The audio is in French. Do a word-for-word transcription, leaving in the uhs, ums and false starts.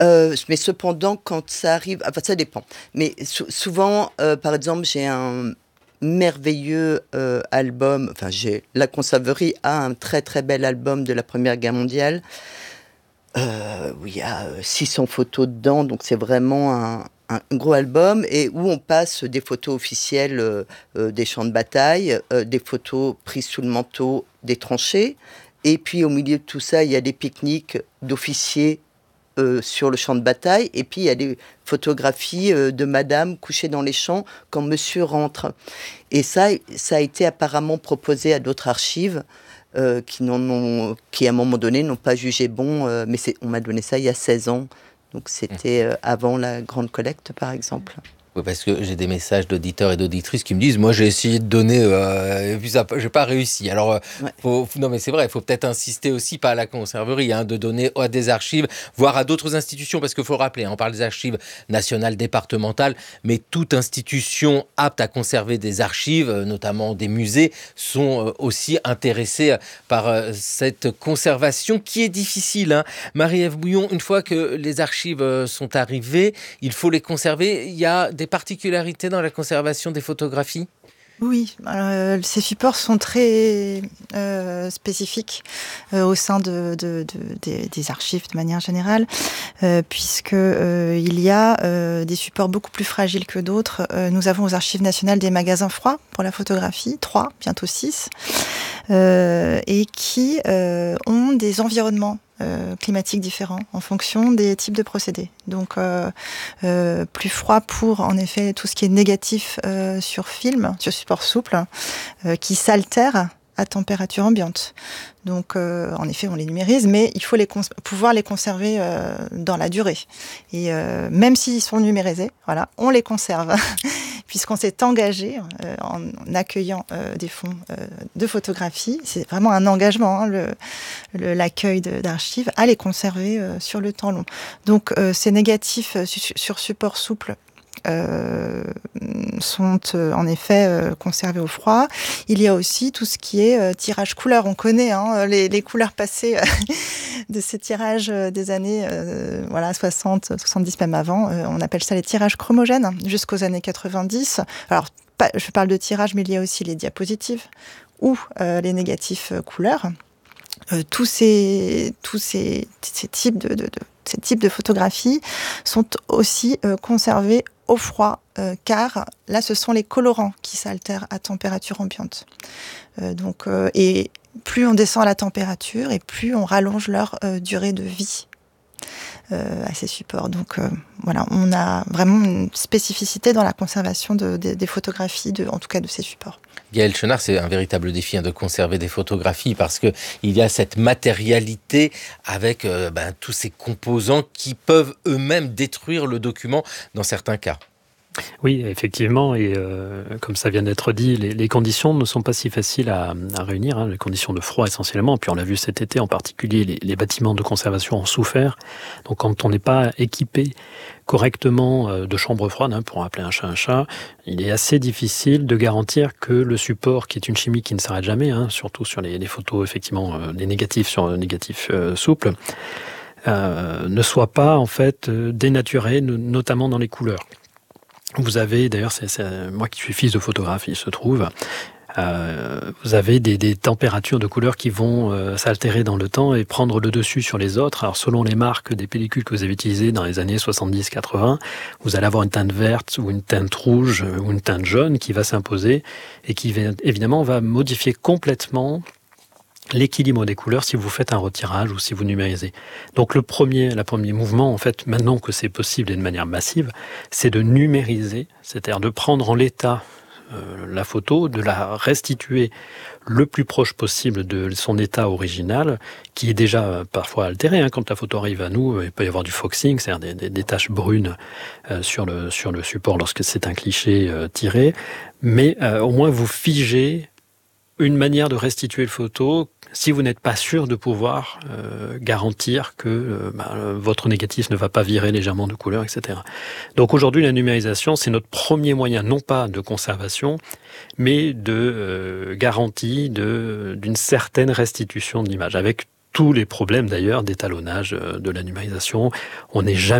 Euh, mais cependant, quand ça arrive, enfin ça dépend. Mais sou- souvent, euh, par exemple, j'ai un merveilleux euh, album. Enfin, j'ai la Conserverie a un très très bel album de la Première Guerre mondiale euh, où il y a euh, six cents photos dedans. Donc c'est vraiment un, un gros album et où on passe des photos officielles euh, euh, des champs de bataille, euh, des photos prises sous le manteau des tranchées. Et puis au milieu de tout ça, il y a des pique-niques d'officiers euh, sur le champ de bataille, et puis il y a des photographies euh, de madame couchée dans les champs quand monsieur rentre. Et ça, ça a été apparemment proposé à d'autres archives euh, qui, n'en ont, qui, à un moment donné, n'ont pas jugé bon, euh, mais c'est, on m'a donné ça il y a seize ans, donc c'était euh, avant la grande collecte, par exemple. Oui, parce que j'ai des messages d'auditeurs et d'auditrices qui me disent, moi j'ai essayé de donner, euh, et puis ça, j'ai pas réussi. Alors, euh, Ouais. faut, non mais c'est vrai, il faut peut-être insister aussi, pas à la conserverie, hein, de donner à des archives, voire à d'autres institutions, parce qu'il faut rappeler, hein, on parle des archives nationales, départementales, mais toute institution apte à conserver des archives, euh, notamment des musées, sont euh, aussi intéressées par euh, cette conservation qui est difficile. Hein. Marie-Ève Bouillon, une fois que les archives euh, sont arrivées, il faut les conserver. Il y a des particularités dans la conservation des photographies ? Oui, euh, ces supports sont très euh, spécifiques euh, au sein de, de, de, des, des archives de manière générale, euh, puisque euh, il y a euh, des supports beaucoup plus fragiles que d'autres. Euh, nous avons aux Archives nationales des magasins froids pour la photographie, trois, bientôt six, euh, et qui euh, ont des environnements Euh, climatiques différents en fonction des types de procédés. Donc euh, euh, plus froid pour en effet tout ce qui est négatif euh, sur film, sur support souple, euh, qui s'altère à température ambiante. Donc euh, en effet on les numérise, mais il faut les cons- pouvoir les conserver euh, dans la durée. Et euh, même s'ils sont numérisés, voilà, on les conserve. Puisqu'on s'est engagé euh, en, en accueillant euh, des fonds euh, de photographie. C'est vraiment un engagement, hein, le, le, l'accueil de, d'archives, à les conserver euh, sur le temps long. Donc euh, ces négatifs euh, su- sur support souple euh, sont euh, en effet euh, conservés au froid. Il y a aussi tout ce qui est euh, tirage couleur. On connaît hein, les, les couleurs passées de ces tirages des années euh, voilà, soixante, soixante-dix, même avant. Euh, on appelle ça les tirages chromogènes, jusqu'aux années quatre-vingt-dix. Alors, pas, je parle de tirage, mais il y a aussi les diapositives ou euh, les négatifs euh, couleurs. Euh, tous ces, tous ces, ces, types de, de, de, ces types de photographies sont aussi euh, conservés au froid, euh, car là, ce sont les colorants qui s'altèrent à température ambiante. Euh, donc, euh, et plus on descend la température et plus on rallonge leur euh, durée de vie euh, à ces supports. Donc euh, voilà, on a vraiment une spécificité dans la conservation de, de, des photographies, de, en tout cas de ces supports. Gaëlle Chenard, c'est un véritable défi hein, de conserver des photographies parce qu'il y a cette matérialité avec euh, ben, tous ces composants qui peuvent eux-mêmes détruire le document dans certains cas. Oui, effectivement, et euh, comme ça vient d'être dit, les, les conditions ne sont pas si faciles à, à réunir, hein, les conditions de froid essentiellement, puis on l'a vu cet été en particulier, les, les bâtiments de conservation ont souffert, donc quand on n'est pas équipé correctement euh, de chambres froides, hein, pour appeler un chat un chat, il est assez difficile de garantir que le support, qui est une chimie qui ne s'arrête jamais, hein, surtout sur les, les photos, effectivement, euh, les négatifs sur euh, négatifs euh, souples, euh, ne soit pas en fait euh, dénaturé, notamment dans les couleurs. Vous avez, d'ailleurs, c'est, c'est moi qui suis fils de photographe, il se trouve, euh, vous avez des, des températures de couleurs qui vont euh, s'altérer dans le temps et prendre le dessus sur les autres. Alors, selon les marques des pellicules que vous avez utilisées dans les années soixante-dix quatre-vingts, vous allez avoir une teinte verte ou une teinte rouge ou une teinte jaune qui va s'imposer et qui, évidemment, va modifier complètement l'équilibre des couleurs si vous faites un retirage ou si vous numérisez. Donc le premier, le premier mouvement, en fait, maintenant que c'est possible et de manière massive, c'est de numériser, c'est-à-dire de prendre en l'état euh, la photo, de la restituer le plus proche possible de son état original, qui est déjà euh, parfois altéré. Hein, quand la photo arrive à nous, il peut y avoir du foxing, c'est-à-dire des, des, des taches brunes euh, sur, le, sur le support lorsque c'est un cliché euh, tiré, mais euh, au moins vous figez une manière de restituer le photo si vous n'êtes pas sûr de pouvoir euh, garantir que euh, bah, votre négatif ne va pas virer légèrement de couleur, et cetera. Donc aujourd'hui, la numérisation, c'est notre premier moyen, non pas de conservation, mais de euh, garantie de, d'une certaine restitution de l'image, avec tous les problèmes d'ailleurs d'étalonnage de la numérisation. On n'est jamais